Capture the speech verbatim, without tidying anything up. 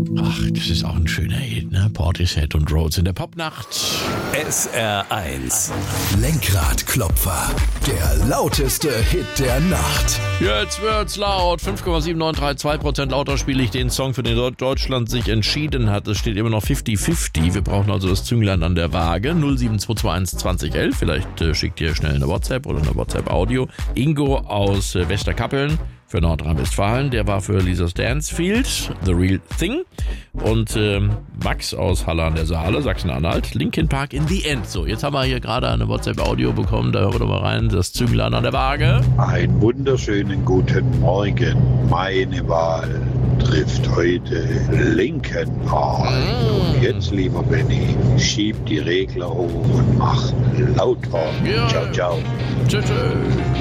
Ach, das ist auch ein schöner Hit, ne? Portishead und Rhodes in der Popnacht. S R eins. Lenkradklopfer. Der lauteste Hit der Nacht. Jetzt wird's laut. fünf Komma sieben neun drei zwei Prozent lauter spiele ich den Song, für den Deutschland sich entschieden hat. Es steht immer noch fünfzig fünfzig. Wir brauchen also das Zünglein an der Waage. null sieben zwei zwei eins zwanzig elf. Vielleicht äh, schickt ihr schnell eine WhatsApp oder eine WhatsApp-Audio. Ingo aus äh, Westerkappeln für Nordrhein-Westfalen. Der war für Lisa's Dancefield, The Real Thing. Und ähm, Max aus Halle an der Saale, Sachsen-Anhalt, Linkin Park in the End. So, jetzt haben wir hier gerade eine WhatsApp-Audio bekommen, da hören wir mal rein, das Zünglein an der Waage. Einen wunderschönen guten Morgen. Meine Wahl trifft heute Linkin Park. Mm. Und jetzt, lieber Benny, schieb die Regler hoch und mach lauter. Ja. Ciao, ciao. Tschüss.